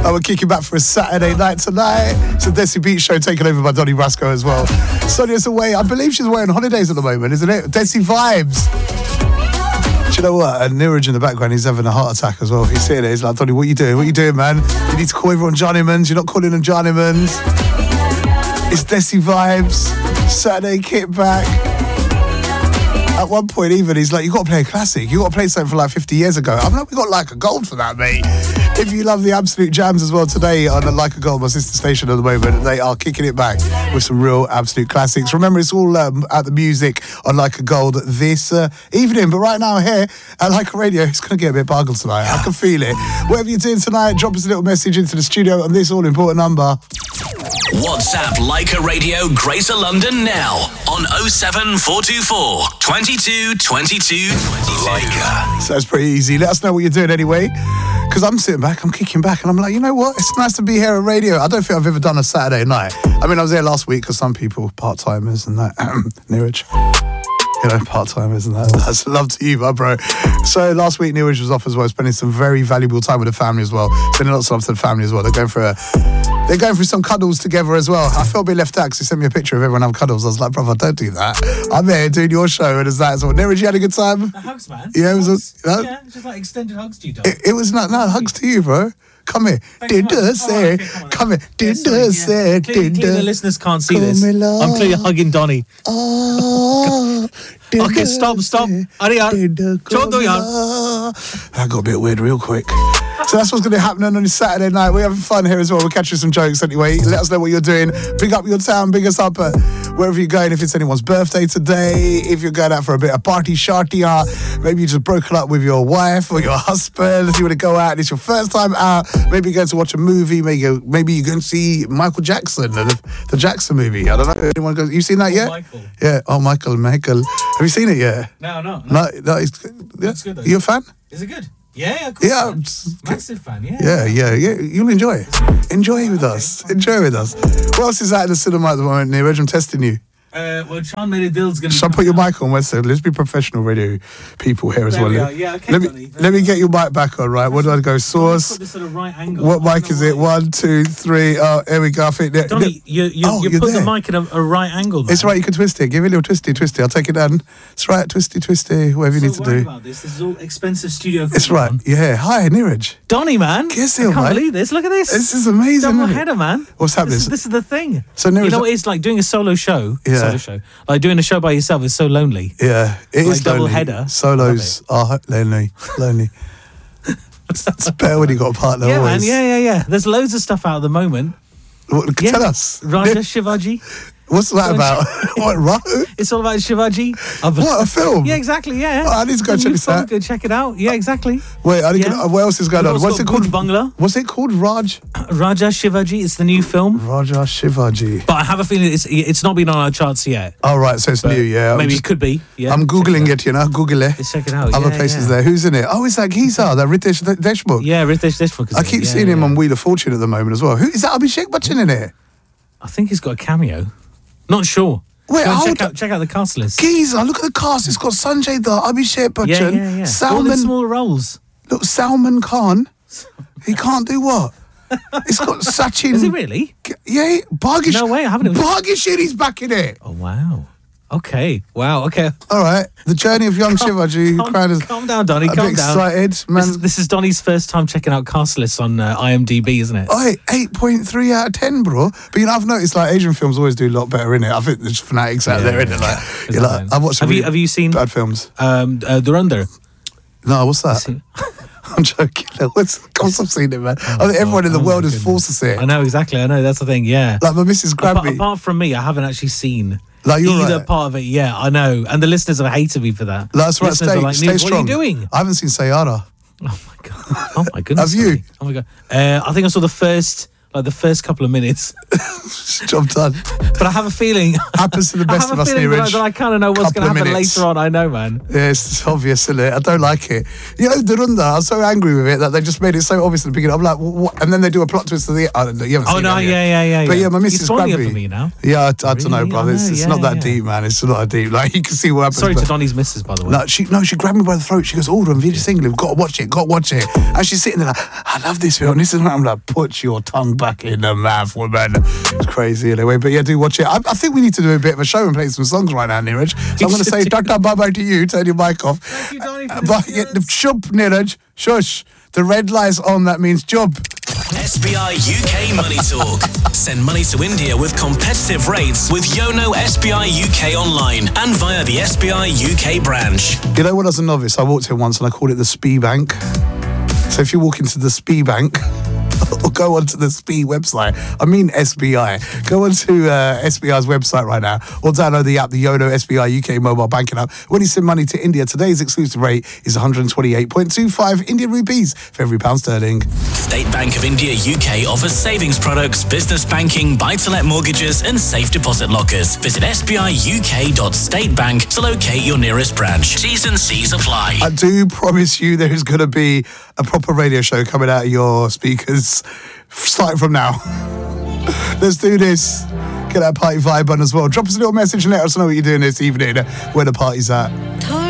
We're kicking back for a Saturday night tonight. It's a Desi Beat show taken over by Donny Brasco as well. Sonia's away. I believe she's away on holidays at the moment, isn't it? Desi Vibes. Do you know what? And Neeraj in the background, he's having a heart attack as well. He's sitting there, he's like, Donny, what are you doing? What are you doing, man? You need to call everyone Johnnyman's. You're not calling them Johnnyman's. It's Desi Vibes. Saturday kickback. At one point, even he's like, you got to play a classic. You got to play something from like 50 years ago. I'm like, we got like a gold for that, mate. If you love the absolute jams as well today on the Like a Gold, my sister station at the moment, they are kicking it back with some real absolute classics. Remember, it's all at the music on Like a Gold this evening. But right now here at Like a Radio, it's going to get a bit boggled tonight. I can feel it. Whatever you're doing tonight, drop us a little message into the studio on this all-important number. WhatsApp Like a Radio Greater London now on 07424 22 22 Leica. So it's pretty easy. Let us know what you're doing anyway. Because I'm sitting back, I'm kicking back, and I'm like, you know what? It's nice to be here at radio. I don't think I've ever done a Saturday night. I mean, I was there last week because some people, part-timers and that, Neeraj. You know, part-timers and that. That's love to you, my bro. So last week, Neeraj was off as well, spending some very valuable time with the family as well. Sending lots of love to the family as well. They're going through some cuddles together as well. I felt a bit left out because he sent me a picture of everyone having cuddles. I was like, brother, don't do that. I'm here doing your show and it's that as well. Neeraj, you had a good time? The hugs, man. Yeah, it was just like extended hugs to you, Dom. It was not, no, hugs to you, bro. Come here. Come here. Clearly the listeners can't see this. I'm clearly hugging Donny. Okay, stop. That got a bit weird real quick. So that's what's going to happen on this Saturday night. We're having fun here as well. We're catching some jokes anyway. Let us know what you're doing. Big up your town. Big us up wherever you're going. If it's anyone's birthday today, if you're going out for a bit of party sharty, maybe you just broken up with your wife or your husband. If you want to go out and it's your first time out, maybe you're going to watch a movie. Maybe you're going to see Michael Jackson, the Jackson movie. I don't know. Anyone goes? You seen that yet? Michael. Yeah. Oh, Michael. Have you seen it yet? No. No, it's good though. You a fan? Is it good? Yeah, of course. Yeah, massive fan. Yeah. You'll enjoy it. Enjoy with us. What else is out in the cinema at the moment, Neeraj? I'm testing you. Well, Sean Medidill's going to... Shall I put your mic on? Let's be professional radio people here as well. Yeah, okay, let me get your mic back on, right? Where do I go? Source. Put this at a right angle. What mic is it? 1, 2, 3. Oh, here we go. I think Donny, you put the mic at a right angle, man. It's right. You can twist it. Give it a little twisty. I'll take it down. It's right. Twisty. Whatever you need to do. About this is all expensive studio. It's right. Yeah. Hi, Neeraj. Donny, man. I can't believe this. Look at this. This is amazing. Double header, man. What's happening? This is the thing. So Neeraj, you know what it's like doing a solo show. Yeah. Solo show. Like doing a show by yourself is so lonely. Yeah, it is double lonely. header. Solos are lonely. It's better when you got a partner. Yeah, always. man. Yeah. There's loads of stuff out at the moment. Tell us. Raja Shivaji. What's that about? What? It's all about Shivaji. What, a film? Yeah, exactly. Yeah. Oh, I need to go check this out. Go check it out. Yeah, exactly. Wait, what else is going on? What's it called? Bungalow. What's it called? Raja Shivaji. It's the new film. Raja Shivaji. But I have a feeling it's not been on our charts yet. Oh, right. So it's new. Yeah. Maybe it could be. Yeah. I'm googling it. Google it. Let's check it out. Other places there. Who's in it? Oh, it's that geezer, that Ritesh Deshmukh. Yeah, Ritesh Deshmukh. I keep seeing him on Wheel of Fortune at the moment as well. Who is that? Abhishek Bachchan in it? I think he's got a cameo. Not sure. Wait, check out the cast list. Geezer, look at the cast. It's got Sanjay Dutt, Abhishek Bachchan, yeah. Salman. All the small roles. Look, Salman Khan. He can't do what? It's got Sachin. Is he really? Yeah, Bhargesh. No way, I haven't. Bhargeshwari's back in it. Oh, wow. Okay. Wow. Okay. All right. The journey of young Shivaji. Calm down, Donny. Calm down. Excited, man. This is Donny's first time checking out cast lists on IMDb, isn't it? Oh, 8.3 out of 10, bro. But I've noticed Asian films always do a lot better in it. I think there's fanatics out there, isn't it? I've watched. Have you seen bad films? Durandar. No, what's that? I'm joking. Can't stop seeing it, man. I think everyone in the world is forced to see it. I know exactly. I know that's the thing. Yeah. Like my missus grabbed me. Apart from me, I haven't actually seen. Either part of it, yeah, I know. And the listeners have hated me for that. That's right, stay strong. What are you doing? I haven't seen Sayara. Oh my god. Oh my goodness. Have you? Oh my god. I think I saw the first like the first couple of minutes. Job done. But I have a feeling Happens to the best of us, Neeraj. that I kind of know what's going to happen minutes. later on. I know, man. Yeah, it's obvious, isn't it? I don't like it. You know, Durunda, I was so angry with it that they just made it so obvious at the beginning. I'm like, what? And then they do a plot twist to the... I don't know, you haven't seen that yet. But yeah, my missus spoiling grabbed it me. for me now. Yeah, I don't know, Really? brother. It's not that deep, man. It's not that deep. Like, you can see what happens. Sorry but- to Donnie's missus, by the way. No, she grabbed me by the throat. She goes, "Order on Video Single. We've got to watch it. And she's sitting there like, I love this film. This is what I'm like, put your tongue back in the mouth, woman. It's crazy anyway. But yeah, do watch it. I think we need to do a bit of a show and play some songs right now, Neeraj. So I'm going to say Dr. Bye-bye to you. Turn your mic off. Thank you, Donnie, for But yeah, the shub, Neeraj. Shush. The red light's on. That means job. SBI UK Money Talk. Send money to India with competitive rates with Yono SBI UK online and via the SBI UK branch. You know, when I was a novice, I walked in once and I called it the Spee Bank. So if you walk into the Spee Bank, or go onto the Spee website, I mean SBI, go onto SBI's website right now, or download the app, the Yono SBI UK mobile banking app. When you send money to India, today's exclusive rate is 128.25 Indian rupees for every pound sterling. State Bank of India UK offers savings products, business banking, buy-to-let mortgages and safe deposit lockers. Visit sbiuk.statebank to locate your nearest branch. T's and C's apply. I do promise you there is going to be a proper radio show coming out of your speakers starting from now. Let's do this. Get that party vibe on as well. Drop us a little message and let us know what you're doing this evening, where the party's at.